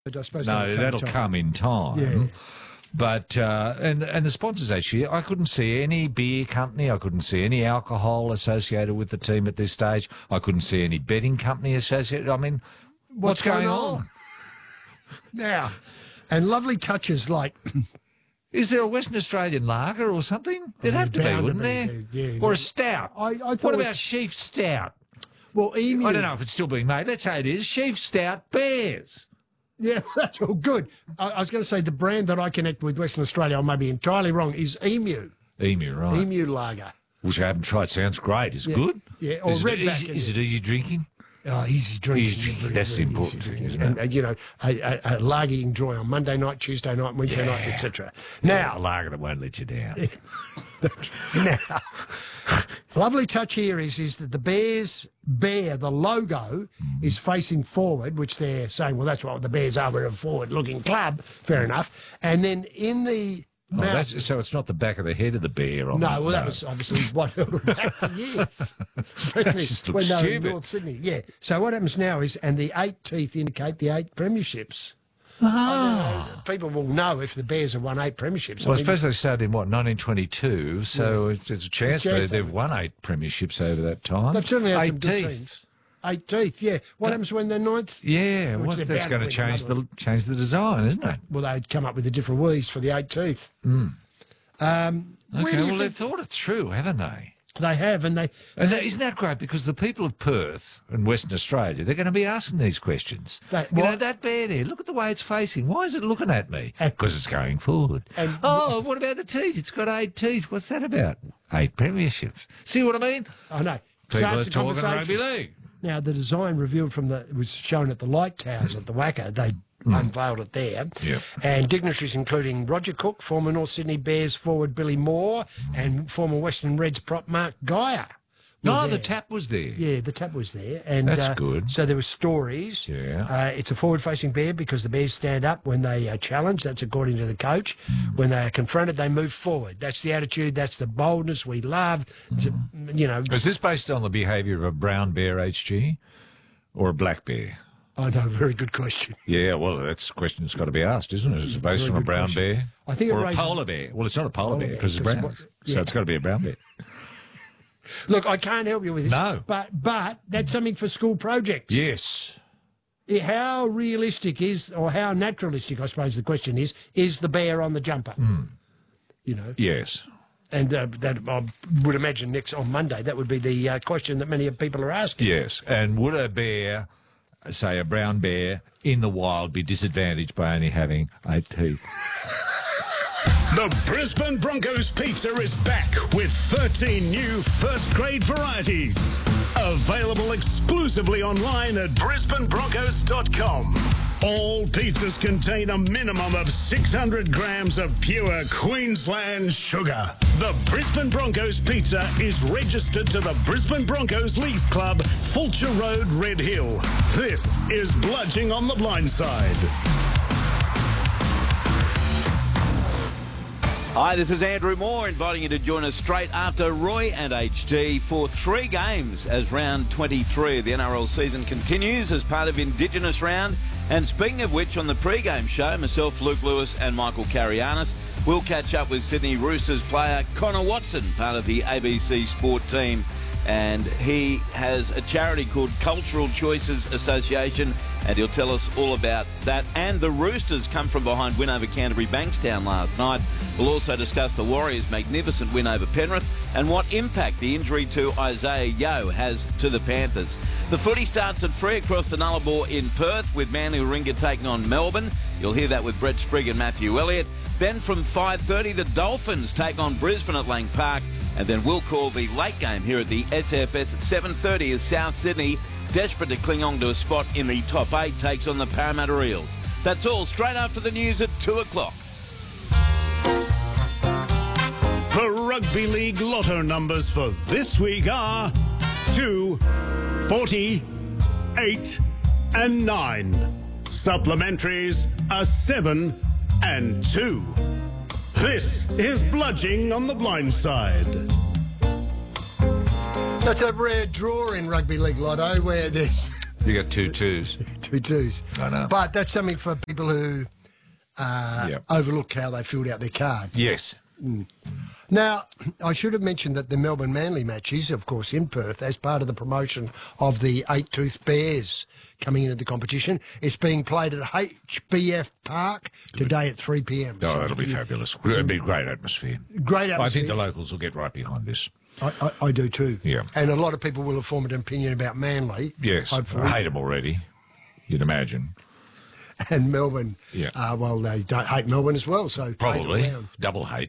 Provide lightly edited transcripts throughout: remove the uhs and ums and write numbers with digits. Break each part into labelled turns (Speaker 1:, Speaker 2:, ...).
Speaker 1: I suppose
Speaker 2: No, that'll come in time.
Speaker 1: Yeah.
Speaker 2: But and the sponsors actually, I couldn't see any beer company, I couldn't see any alcohol associated with the team at this stage. I couldn't see any betting company associated. I mean, what's going on?
Speaker 1: Now, and lovely touches like...
Speaker 2: Is there a Western Australian lager or something? There'd have to be, wouldn't there?
Speaker 1: Yeah,
Speaker 2: or a stout.
Speaker 1: I thought
Speaker 2: what about Sheaf Stout?
Speaker 1: Well, Emu...
Speaker 2: I don't know if it's still being made. Let's say it is. Sheaf Stout Bears.
Speaker 1: Yeah, that's all good. I was going to say the brand that I connect with Western Australia, I may be entirely wrong, is Emu.
Speaker 2: Emu, right.
Speaker 1: Emu lager.
Speaker 2: Which I haven't tried. Sounds great. It's good.
Speaker 1: Yeah, or Redback.
Speaker 2: Is it easy drinking?
Speaker 1: Oh, easy drinking.
Speaker 2: Easy drinking. That's the important thing, isn't it?
Speaker 1: And, you know, a lager you enjoy on Monday night, Tuesday night, Wednesday night, etc. Now,
Speaker 2: a lager that won't let you down.
Speaker 1: Now, lovely touch here is that the Bears bear, the logo, is facing forward, which they're saying, well, that's what the Bears are. We're a forward-looking club. Fair enough. And then in the...
Speaker 2: so it's not the back of the head of the bear on
Speaker 1: that was obviously what held them back for years. Especially when they were in North Sydney. Yeah. So what happens now is, and the 8 teeth indicate the 8 premierships. People will know if the Bears have won 8 premierships.
Speaker 2: Well, I suppose they started in, 1922, so there's a chance they've won 8 premierships over that time.
Speaker 1: They've certainly had some good
Speaker 2: 8 teeth.
Speaker 1: teams. 8 teeth, yeah. What happens when they're 9th?
Speaker 2: Yeah, that's going to change the design, isn't it?
Speaker 1: Well, they'd come up with the different ways for the 8 teeth.
Speaker 2: Okay, well, they've thought it through, haven't they?
Speaker 1: They have, and
Speaker 2: isn't that great? Because the people of Perth and Western Australia, they're going to be asking these questions. That bear there, look at the way it's facing. Why is it looking at me? Because it's going forward. What about the teeth? It's got 8 teeth. What's that about? 8 premierships. See what I mean?
Speaker 1: I know.
Speaker 2: People are talking rugby league.
Speaker 1: Now, the design revealed it was shown at the Light Towers at the WACA. They unveiled it there.
Speaker 2: Yep.
Speaker 1: And dignitaries including Roger Cook, former North Sydney Bears forward Billy Moore, and former Western Reds prop Mark Geyer.
Speaker 2: The tap was there.
Speaker 1: Yeah, the tap was there. And
Speaker 2: that's good.
Speaker 1: So there were stories.
Speaker 2: Yeah.
Speaker 1: It's a forward-facing bear because the Bears stand up when they are challenged. That's according to the coach. When they are confronted, they move forward. That's the attitude. That's the boldness we love.
Speaker 2: Is this based on the behaviour of a brown bear, HG, or a black bear?
Speaker 1: I know, very good question.
Speaker 2: Yeah, well, that's a question that's got to be asked, isn't it? Is it based on a brown bear?
Speaker 1: I think
Speaker 2: or a polar bear? Well, it's not a polar bear because it's brown. So it's got to be a brown bear.
Speaker 1: Look, I can't help you with this.
Speaker 2: No.
Speaker 1: But that's something for school projects.
Speaker 2: Yes.
Speaker 1: How realistic or how naturalistic, I suppose the question is the bear on the jumper? You know?
Speaker 2: Yes.
Speaker 1: And that I would imagine on Monday, that would be the question that many people are asking.
Speaker 2: Yes. And would a bear, say a brown bear, in the wild be disadvantaged by only having 8 teeth?
Speaker 3: The Brisbane Broncos pizza is back with 13 new first-grade varieties. Available exclusively online at brisbanebroncos.com. All pizzas contain a minimum of 600 grams of pure Queensland sugar. The Brisbane Broncos pizza is registered to the Brisbane Broncos Leagues Club, Fulcher Road, Red Hill. This is Bludging on the Blindside.
Speaker 4: Hi, this is Andrew Moore inviting you to join us straight after Roy and HG for 3 games as round 23 of the NRL season continues as part of Indigenous Round. And speaking of which, on the pre-game show, myself, Luke Lewis and Michael Carianis will catch up with Sydney Roosters player Connor Watson, part of the ABC Sport team. And he has a charity called Cultural Choices Association, and he'll tell us all about that. And the Roosters come from behind win over Canterbury Bankstown last night. We'll also discuss the Warriors' magnificent win over Penrith and what impact the injury to Isaiah Yeo has to the Panthers. The footy starts at 3 across the Nullarbor in Perth with Manly Warringah taking on Melbourne. You'll hear that with Brett Sprigg and Matthew Elliott. Then from 5:30, the Dolphins take on Brisbane at Lang Park. And then we'll call the late game here at the SFS at 7:30 as South Sydney, desperate to cling on to a spot in the top 8, takes on the Parramatta Eels. That's all straight after the news at 2 o'clock.
Speaker 3: The Rugby League lotto numbers for this week are 2, 40, 8 and 9. Supplementaries are 7 and 2. This is Bludging on the Blindside.
Speaker 1: That's a rare draw in Rugby League Lotto where there's...
Speaker 2: You got 2 twos.
Speaker 1: 2-2s.
Speaker 2: I know.
Speaker 1: But that's something for people who overlook how they filled out their card.
Speaker 2: Yes.
Speaker 1: Now, I should have mentioned that the Melbourne Manly match is, of course, in Perth as part of the promotion of the Eight Tooth Bears coming into the competition. It's being played at HBF Park today at 3 p.m.
Speaker 2: Oh, that'll be fabulous. It'll be a great atmosphere.
Speaker 1: Great atmosphere.
Speaker 2: I think the locals will get right behind this.
Speaker 1: I do too.
Speaker 2: Yeah.
Speaker 1: And a lot of people will have formed an opinion about Manly.
Speaker 2: Yes.
Speaker 1: Hopefully.
Speaker 2: I hate them already, you'd imagine.
Speaker 1: And Melbourne.
Speaker 2: Yeah.
Speaker 1: Well, they don't hate Melbourne as well, so
Speaker 2: Probably.
Speaker 1: hate around.
Speaker 2: Double hate.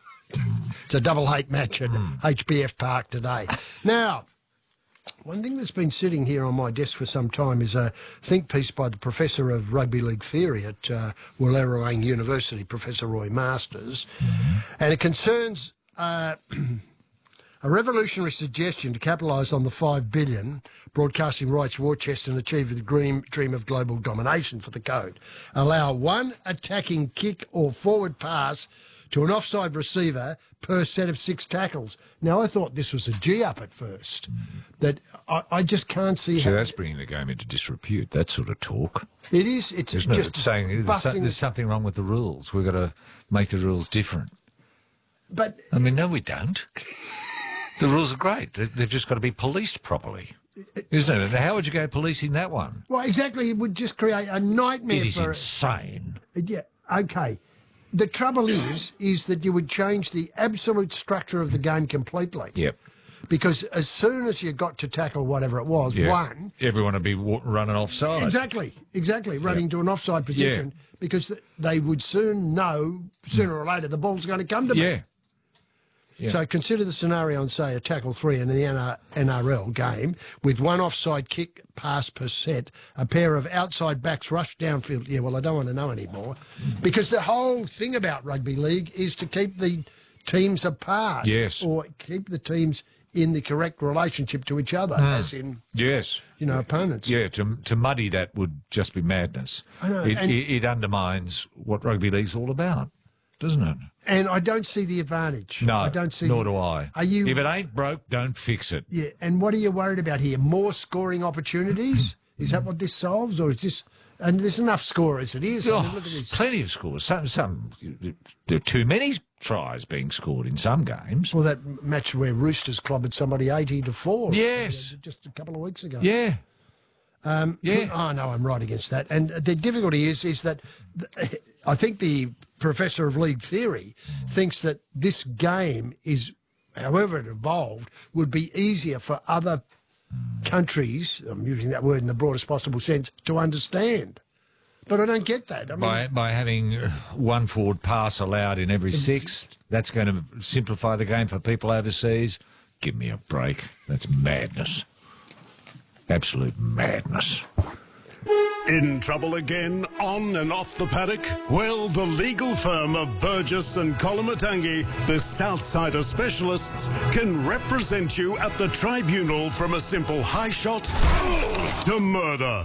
Speaker 1: It's a double hate match at HBF Park today. Now, one thing that's been sitting here on my desk for some time is a think piece by the Professor of Rugby League Theory at Wallerawang University, Professor Roy Masters, and it concerns a revolutionary suggestion to capitalise on the $5 billion broadcasting rights war chest and achieve the dream of global domination for the code. Allow one attacking kick or forward pass to an offside receiver per set of 6 tackles. Now, I thought this was a G-up at first. That I just can't see how...
Speaker 2: So that's bringing the game into disrepute, that sort of talk.
Speaker 1: It is. It's
Speaker 2: Isn't
Speaker 1: just
Speaker 2: it? It's saying there's something wrong with the rules. We've got to make the rules different.
Speaker 1: But...
Speaker 2: I mean, no, we don't. The rules are great. They've just got to be policed properly. Isn't it? How would you go policing that one?
Speaker 1: Well, exactly. It would just create a nightmare
Speaker 2: It is
Speaker 1: for...
Speaker 2: insane.
Speaker 1: Yeah, okay. The trouble is that you would change the absolute structure of the game completely.
Speaker 2: Yep.
Speaker 1: Because as soon as you got to tackle whatever it was, one...
Speaker 2: Everyone would be running offside.
Speaker 1: Exactly, running to an offside position because they would soon know, sooner or later, the ball's going to come to me.
Speaker 2: Yeah.
Speaker 1: So consider the scenario on, say, a tackle 3 in the NRL game with one offside kick pass per set, a pair of outside backs rush downfield. Yeah, well, I don't want to know anymore because the whole thing about rugby league is to keep the teams apart.
Speaker 2: Yes.
Speaker 1: Or keep the teams in the correct relationship to each other, as in,
Speaker 2: yes,
Speaker 1: opponents.
Speaker 2: Yeah, to muddy that would just be madness.
Speaker 1: I know.
Speaker 2: It undermines what rugby league's all about, doesn't it?
Speaker 1: And I don't see the advantage.
Speaker 2: No,
Speaker 1: I don't see.
Speaker 2: Nor do I.
Speaker 1: Are you?
Speaker 2: If it ain't broke, don't fix it.
Speaker 1: Yeah, and what are you worried about here? More scoring opportunities? Is that what this solves, or is this? And there's enough scorers. It is. I mean, look at this.
Speaker 2: Plenty of scores. Some there are too many tries being scored in some games.
Speaker 1: Well, that match where Roosters clobbered somebody 80-4.
Speaker 2: Yes,
Speaker 1: just a couple of weeks ago.
Speaker 2: Yeah.
Speaker 1: Yeah. Oh no, I'm right against that. And the difficulty is that I think the Professor of League Theory thinks that this game is, however it evolved, would be easier for other countries, I'm using that word in the broadest possible sense, to understand. But I don't get that. I mean,
Speaker 2: by having one forward pass allowed in every 6, that's going to simplify the game for people overseas. Give me a break. That's madness. Absolute madness.
Speaker 3: In trouble again, on and off the paddock? Well, the legal firm of Burgess and Colomatangi, the Southsider specialists, can represent you at the tribunal from a simple high shot to murder.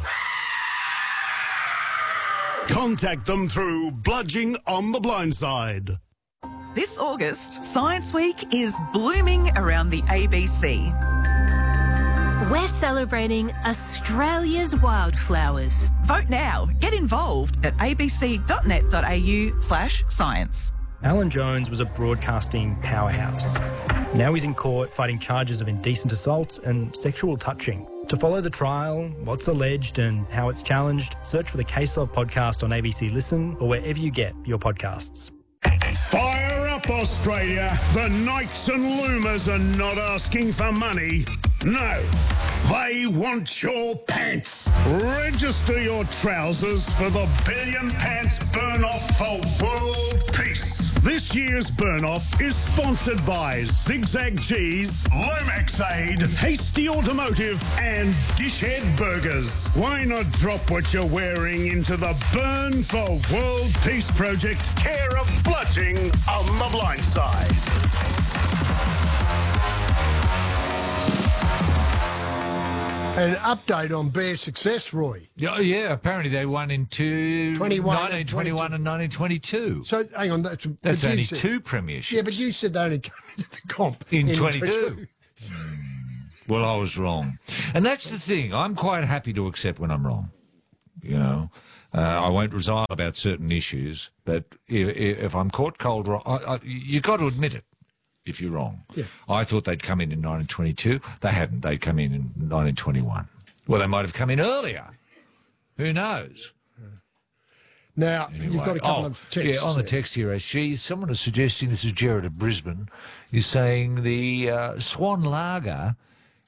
Speaker 3: Contact them through Bludging on the Blindside.
Speaker 5: This August, Science Week is blooming around the ABC.
Speaker 6: We're celebrating Australia's wildflowers.
Speaker 5: Vote now. Get involved at abc.net.au/science.
Speaker 7: Alan Jones was a broadcasting powerhouse. Now he's in court fighting charges of indecent assault and sexual touching. To follow the trial, what's alleged and how it's challenged, search for the Case Of podcast on ABC Listen or wherever you get your podcasts.
Speaker 3: Fire up, Australia! The Knights and Loomers are not asking for money. No, they want your pants. Register your trousers for the Billion Pants Burn-Off for World Peace. This year's burn-off is sponsored by Zigzag Cheese, Lomax Aid, Hasty Automotive and Dishhead Burgers. Why not drop what you're wearing into the Burn for World Peace project, care of Bludging on the Blindside?
Speaker 1: An update on Bears' success, Roy.
Speaker 2: Yeah, apparently they won in 1921 and 1922.
Speaker 1: So, hang on. That's
Speaker 2: only 2 premierships.
Speaker 1: Yeah, but you said they only came into the comp
Speaker 2: in 22. Well, I was wrong. And that's the thing. I'm quite happy to accept when I'm wrong. you know. I won't resign about certain issues, but if I'm caught cold wrong, you've got to admit it if you're wrong.
Speaker 1: Yeah.
Speaker 2: I thought they'd come in 1922. They hadn't. They'd come in 1921. Well, they might have come in earlier. Who knows?
Speaker 1: Now,
Speaker 2: Anyway.
Speaker 1: you've got a couple of texts.
Speaker 2: Yeah, on the
Speaker 1: there.
Speaker 2: text here, someone is suggesting, this is Jared of Brisbane, is saying the Swan Lager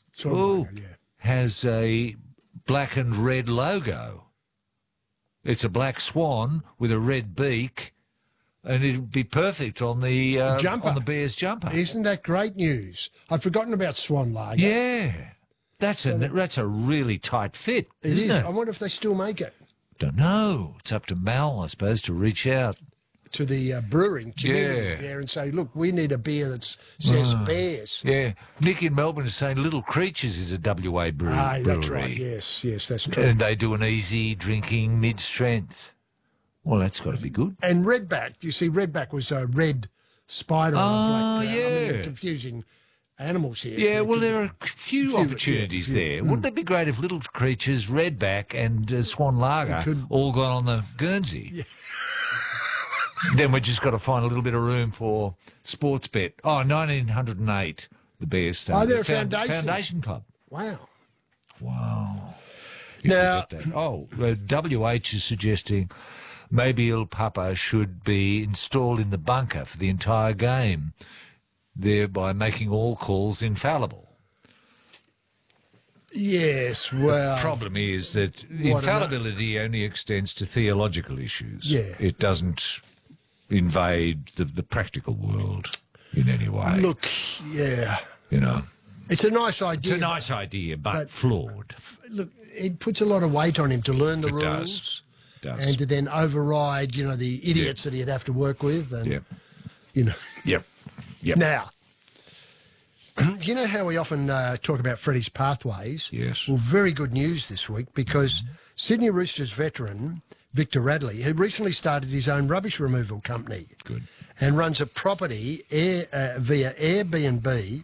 Speaker 2: has a black and red logo. It's a black swan with a red beak, and it'd be perfect on the
Speaker 1: jumper.
Speaker 2: on the Bears jumper.
Speaker 1: Isn't that great news? I'd forgotten about Swan Lager.
Speaker 2: Yeah, that's a really tight fit, isn't it?
Speaker 1: I wonder if they still make it.
Speaker 2: Don't know. It's up to Mal, I suppose, to reach out
Speaker 1: to the brewing community there and say, look, we need a beer that says Bears.
Speaker 2: Yeah. Nick in Melbourne is saying Little Creatures is a WA brewery.
Speaker 1: That's right. Yes, that's true.
Speaker 2: And they do an easy drinking mid-strength. Well, that's got to be good.
Speaker 1: And Redback, you see, Redback was a red spider on a black ground.
Speaker 2: Yeah.
Speaker 1: I mean, they're confusing animals here.
Speaker 2: Yeah, well, there are a few opportunities there. Wouldn't it be great if Little Creatures, Redback and Swan Lager all got on the Guernsey? Yeah. Then we've just got to find a little bit of room for sports bet. 1908, the Bears started.
Speaker 1: They're a
Speaker 2: foundation club.
Speaker 1: Wow.
Speaker 2: Now, WH is suggesting maybe Il Papa should be installed in the bunker for the entire game, thereby making all calls infallible.
Speaker 1: Yes, well...
Speaker 2: The problem is that infallibility only extends to theological issues.
Speaker 1: Yeah.
Speaker 2: It doesn't invade the practical world in any way.
Speaker 1: Look, yeah.
Speaker 2: You know.
Speaker 1: It's a nice idea.
Speaker 2: It's a nice idea, but flawed.
Speaker 1: Look, it puts a lot of weight on him to learn the rules.
Speaker 2: It does.
Speaker 1: And to then override, the idiots that he'd have to work with. And,
Speaker 2: Yep.
Speaker 1: Now, you know how we often talk about Freddie's pathways?
Speaker 2: Yes.
Speaker 1: Well, very good news this week because Sydney Roosters veteran Victor Radley, who recently started his own rubbish removal company.
Speaker 2: Good.
Speaker 1: And runs a property via Airbnb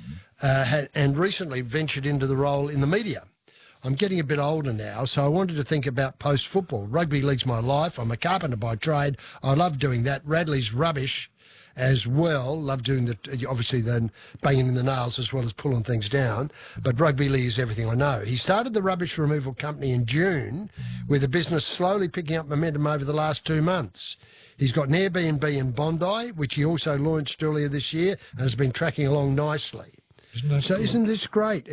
Speaker 1: and recently ventured into the role in the media. I'm getting a bit older now, so I wanted to think about post-football. Rugby league's my life. I'm a carpenter by trade. I love doing that. Radley's rubbish as well. Love doing obviously then banging in the nails as well as pulling things down. But rugby league is everything I know. He started the rubbish removal company in June, with the business slowly picking up momentum over the last 2 months. He's got an Airbnb in Bondi, which he also launched earlier this year and has been tracking along nicely. Isn't this great?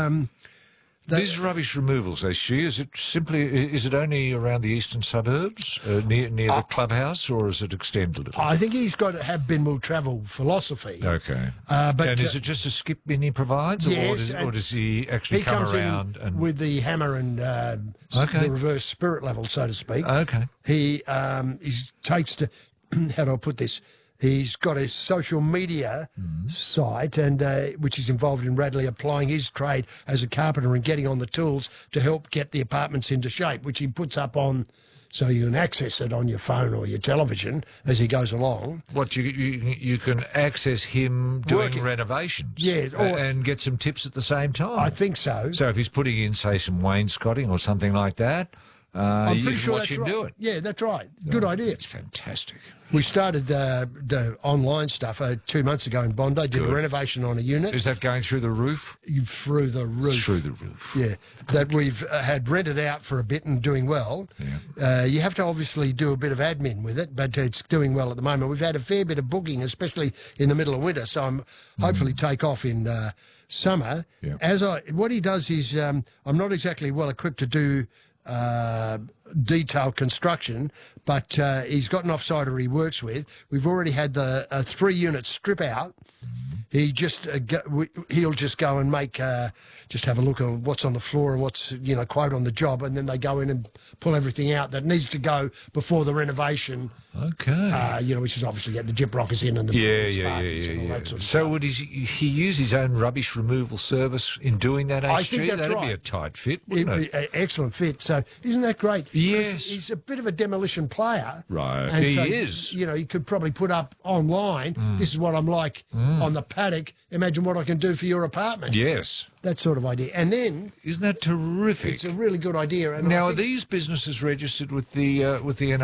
Speaker 2: These rubbish removals, is it only around the eastern suburbs, near the clubhouse, or does it extend a little?
Speaker 1: I think he's got to have Binwell travel philosophy.
Speaker 2: Okay.
Speaker 1: But
Speaker 2: is it just a skip bin he provides,
Speaker 1: yes,
Speaker 2: or does he actually come around
Speaker 1: and with the hammer and the reverse spirit level, so to speak?
Speaker 2: Okay.
Speaker 1: He takes to how do I put this? He's got a social media site, and which is involved in Radley applying his trade as a carpenter and getting on the tools to help get the apartments into shape, which he puts up on so you can access it on your phone or your television as he goes along.
Speaker 2: What, you can access him doing renovations?
Speaker 1: Yeah.
Speaker 2: And get some tips at the same time?
Speaker 1: I think so.
Speaker 2: So if he's putting in, say, some wainscoting or something like that,
Speaker 1: I'm pretty sure
Speaker 2: watch
Speaker 1: that's
Speaker 2: him
Speaker 1: right.
Speaker 2: do it.
Speaker 1: Yeah, that's right. Good idea.
Speaker 2: It's fantastic.
Speaker 1: We started the online stuff 2 months ago in Bondi, did a renovation on a unit.
Speaker 2: Is that going through the roof?
Speaker 1: Through the roof.
Speaker 2: Through the roof.
Speaker 1: Yeah, that we've had rented out for a bit and doing well.
Speaker 2: Yeah.
Speaker 1: You have to obviously do a bit of admin with it, but it's doing well at the moment. We've had a fair bit of booking, especially in the middle of winter, so I'm hopefully take off in summer.
Speaker 2: Yeah.
Speaker 1: What he does is, I'm not exactly well equipped to do detailed construction, but he's got an offsider he works with. We've already had the 3-unit strip out. He just he'll just go and make just have a look on what's on the floor and what's quote on the job, and then they go in and pull everything out that needs to go before the renovation.
Speaker 2: Okay.
Speaker 1: Which is obviously get the gyp rockers in and the sparkers and all that sort of
Speaker 2: So
Speaker 1: stuff.
Speaker 2: would he use his own rubbish removal service in doing that?
Speaker 1: I think that's
Speaker 2: That'd
Speaker 1: right.
Speaker 2: be a tight fit, wouldn't it?
Speaker 1: An excellent fit. So isn't that great?
Speaker 2: Yes.
Speaker 1: He's a bit of a demolition player.
Speaker 2: Right.
Speaker 1: And
Speaker 2: He
Speaker 1: so,
Speaker 2: is.
Speaker 1: He could probably put up online, this is what I'm like on the paddock, imagine what I can do for your apartment.
Speaker 2: Yes.
Speaker 1: That sort of idea. And then...
Speaker 2: Isn't that terrific?
Speaker 1: It's a really good idea. And
Speaker 2: now, are these businesses registered with the